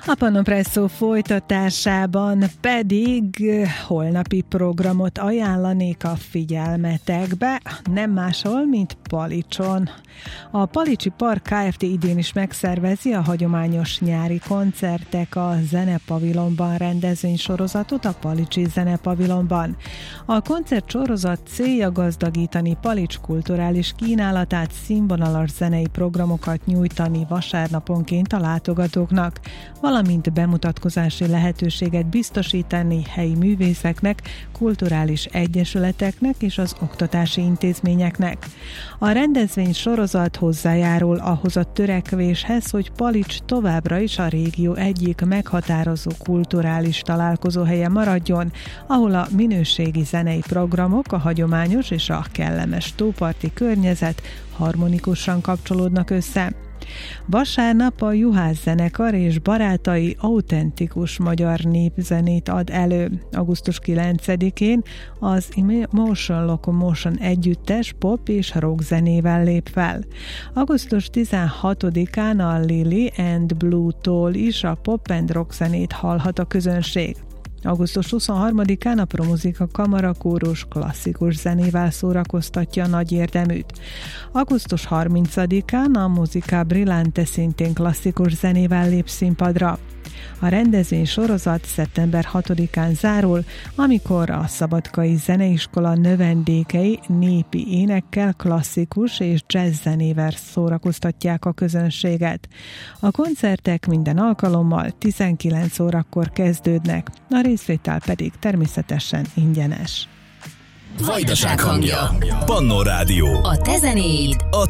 A Panopresszó folytatásában pedig holnapi programot ajánlanék a figyelmetekbe, nem máshol, mint Palicson. A Palicsi Park Kft. Idén is megszervezi a hagyományos nyári koncertek a Zenepavilonban rendezvénysorozatot a Palicsi Zenepavilonban. A koncertsorozat célja gazdagítani Palics kulturális kínálatát, színvonalas zenei programokat nyújtani vasárnaponként a látogatóknak, valamint bemutatkozási lehetőséget biztosítani helyi művészeknek, kulturális egyesületeknek és az oktatási intézményeknek. A rendezvény sorozat hozzájárul ahhoz a törekvéshez, hogy Palics továbbra is a régió egyik meghatározó kulturális találkozóhelye maradjon, ahol a minőségi zenei programok, a hagyományos és a kellemes tóparti környezet harmonikusan kapcsolódnak össze. Vasárnap a Juhász zenekar és barátai autentikus magyar népzenét ad elő. Augusztus 9-én az Emotion Locomotion együttes pop és rock zenével lép fel. Augusztus 16-án a Lily and Blue-tól is a pop and rock zenét hallhat a közönség. Augusztus 23-án a Promuzika Kamarakórus klasszikus zenével szórakoztatja a nagy érdeműt. Augusztus 30-án a Musica Brillante szintén klasszikus zenével lép színpadra. A rendezvény sorozat szeptember 6-án zárul, amikor a Szabadkai Zeneiskola növendékei népi énekkel, klasszikus és jazz zenével szórakoztatják a közönséget. A koncertek minden alkalommal 19 órakor kezdődnek, a részvétel pedig természetesen ingyenes. Vajdaság hangja. Pannó Rádió. A te zenéid. A